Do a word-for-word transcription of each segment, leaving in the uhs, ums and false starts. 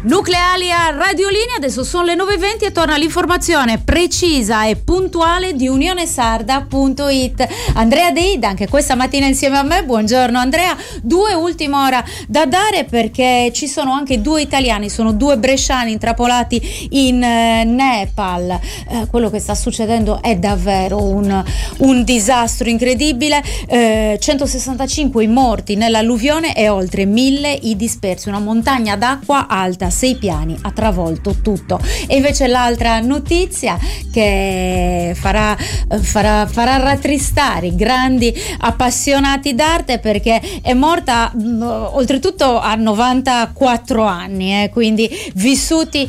nucleali a Radiolina. Adesso sono le nove e venti e torna l'informazione precisa e puntuale di unione sarda punto it. Andrea Deida anche questa mattina insieme a me. Buongiorno Andrea. Due ultima ora da dare, perché ci sono anche due italiani, sono due bresciani intrappolati in eh, Nepal. Eh, quello che sta succedendo è davvero un, un disastro incredibile. eh, centosessantacinque i morti nell'alluvione e oltre mille i dispersi. Una montagna d'acqua alta sei piani ha travolto tutto. E invece l'altra notizia che farà, farà, farà rattristare i grandi appassionati d'arte, perché è morta mh, oltretutto a novantaquattro anni, eh, quindi vissuti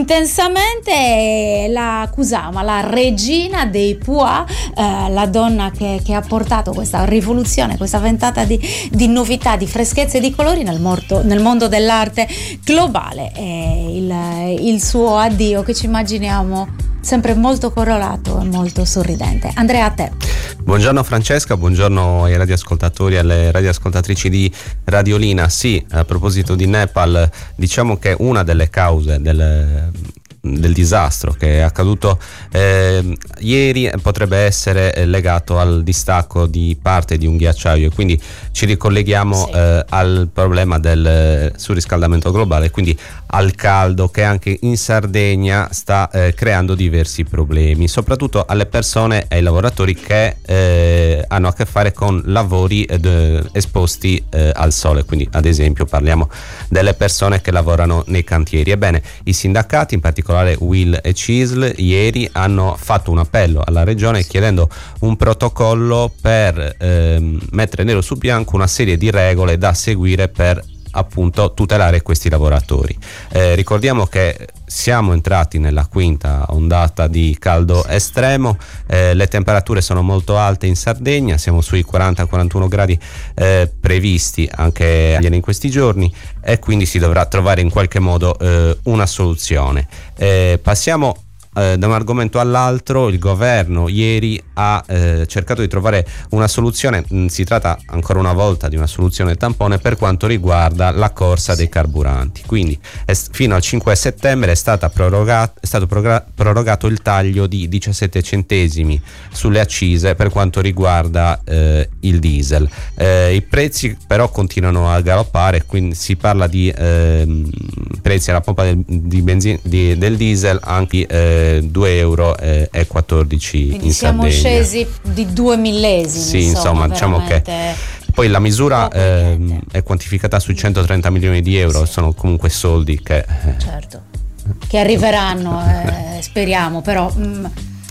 intensamente, la Kusama, la regina dei Pua, eh, la donna che, che ha portato questa rivoluzione, questa ventata di, di novità, di freschezze e di colori nel, morto, nel mondo dell'arte globale. E il, il suo addio che ci immaginiamo sempre molto colorato e molto sorridente. Andrea, a te. Buongiorno Francesca, buongiorno ai radioascoltatori e alle radioascoltatrici di Radiolina. Sì, a proposito di Nepal, diciamo che una delle cause del del disastro che è accaduto eh, ieri potrebbe essere legato al distacco di parte di un ghiacciaio, e quindi ci ricolleghiamo sì. eh, al problema del surriscaldamento globale, quindi al caldo che anche in Sardegna sta eh, creando diversi problemi, soprattutto alle persone e ai lavoratori che eh, hanno a che fare con lavori eh, esposti eh, al sole. Quindi ad esempio parliamo delle persone che lavorano nei cantieri. Ebbene, i sindacati, in particolare U I L e C I S L, ieri hanno fatto un appello alla regione chiedendo un protocollo per ehm, mettere nero su bianco una serie di regole da seguire per appunto tutelare questi lavoratori. Eh, ricordiamo che siamo entrati nella quinta ondata di caldo estremo, eh, le temperature sono molto alte in Sardegna, siamo sui quaranta quarantuno gradi eh, previsti anche in questi giorni, e quindi si dovrà trovare in qualche modo eh, una soluzione. Eh, passiamo Eh, da un argomento all'altro. Il governo ieri ha eh, cercato di trovare una soluzione. Mm, si tratta ancora una volta di una soluzione tampone per quanto riguarda la corsa dei carburanti. Quindi è, fino al cinque settembre è, stata prorogato, è stato progra- prorogato il taglio di diciassette centesimi sulle accise per quanto riguarda eh, il diesel. Eh, i prezzi però continuano a galoppare, quindi si parla di eh, prezzi alla pompa del, di benzina, di, del diesel anche eh, due euro e quattordici. Quindi in siamo Sardegna. Scesi di due millesimi. Sì, insomma, insomma diciamo che poi la misura eh, è quantificata sui centotrenta milioni di euro, sì. Sono comunque soldi che certo che arriveranno, eh, speriamo, però mh,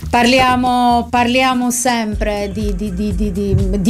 parliamo parliamo sempre di, di, di, di, di, di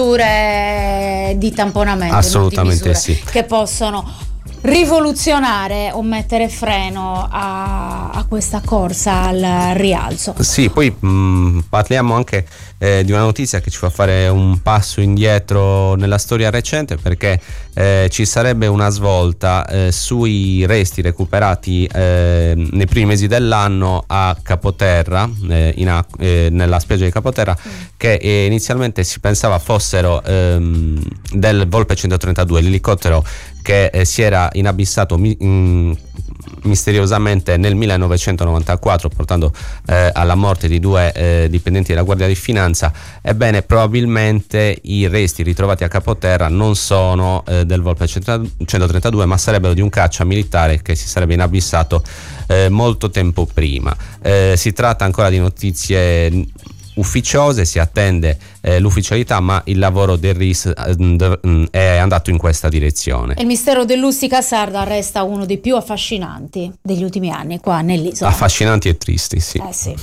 misure di tamponamento, assolutamente di sì, che possono rivoluzionare o mettere freno a, a questa corsa al rialzo. Sì, poi mh, parliamo anche eh, di una notizia che ci fa fare un passo indietro nella storia recente, perché eh, ci sarebbe una svolta eh, sui resti recuperati eh, nei primi mesi dell'anno a Capoterra, eh, in acqu- eh, nella spiaggia di Capoterra, mm. che eh, inizialmente si pensava fossero ehm, del Volpe centotrentadue, l'elicottero che eh, si era inabissato mi, mh, misteriosamente nel millenovecentonovantaquattro, portando eh, alla morte di due eh, dipendenti della Guardia di Finanza. Ebbene, probabilmente i resti ritrovati a Capoterra non sono eh, del Volpe centotrentadue, ma sarebbero di un caccia militare che si sarebbe inabissato eh, molto tempo prima. Eh, si tratta ancora di notizie ufficiose, si attende eh, l'ufficialità, ma il lavoro del R I S eh, è andato in questa direzione. Il mistero dell'Ustica sarda resta uno dei più affascinanti degli ultimi anni qua nell'isola. Affascinanti e tristi, sì. Eh sì.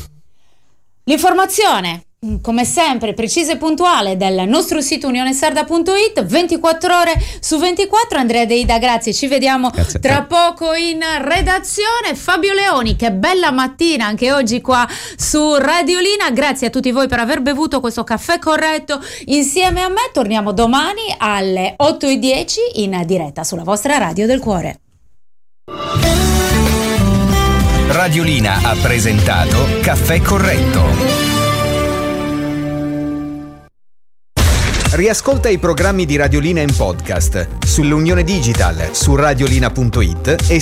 L'informazione, come sempre, precisa e puntuale del nostro sito unione sarda punto it, ventiquattro ore su ventiquattro. Andrea Deida, grazie, ci vediamo grazie tra poco in redazione. Fabio Leoni, che bella mattina anche oggi qua su Radiolina. Grazie a tutti voi per aver bevuto questo caffè corretto insieme a me. Torniamo domani alle otto e dieci in diretta sulla vostra radio del cuore. Radiolina ha presentato Caffè Corretto. Riascolta i programmi di Radiolina in podcast sull'Unione Digital, su radiolina punto it e